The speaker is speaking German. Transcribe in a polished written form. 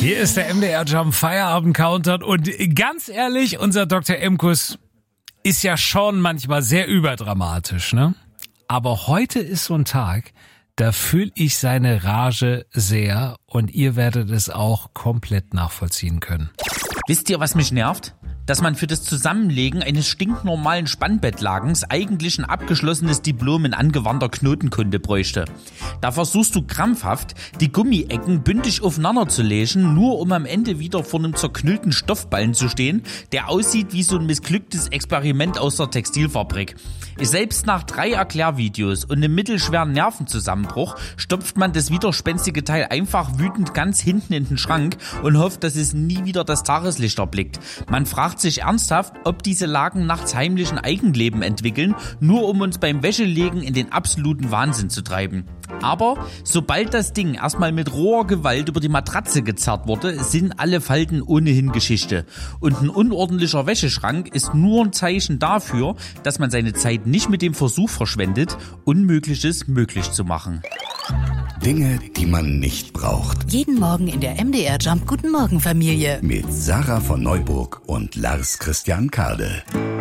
Hier ist der MDR Jump Feierabend Countdown und ganz ehrlich, unser Dr. Imkus ist ja schon manchmal sehr überdramatisch, ne? Aber heute ist so ein Tag, da fühle ich seine Rage sehr und ihr werdet es auch komplett nachvollziehen können. Wisst ihr, was mich nervt? Dass man für das Zusammenlegen eines stinknormalen Spannbettlagens eigentlich ein abgeschlossenes Diplom in angewandter Knotenkunde bräuchte. Da versuchst du krampfhaft, die Gummiecken bündig aufeinander zu legen, nur um am Ende wieder vor einem zerknüllten Stoffballen zu stehen, der aussieht wie so ein missglücktes Experiment aus der Textilfabrik. Selbst nach 3 Erklärvideos und einem mittelschweren Nervenzusammenbruch stopft man das widerspenstige Teil einfach wütend ganz hinten in den Schrank und hofft, dass es nie wieder das Tageslicht erblickt. Man fragt sich ernsthaft, ob diese Lagen nachts heimlich ein Eigenleben entwickeln, nur um uns beim Wäschelegen in den absoluten Wahnsinn zu treiben. Aber sobald das Ding erstmal mit roher Gewalt über die Matratze gezerrt wurde, sind alle Falten ohnehin Geschichte. Und ein unordentlicher Wäscheschrank ist nur ein Zeichen dafür, dass man seine Zeit nicht mit dem Versuch verschwendet, Unmögliches möglich zu machen. Dinge, die man nicht braucht. Jeden Morgen in der MDR Jump Guten Morgen Familie. Mit Sarah von Neuburg und Lars Christian Kade.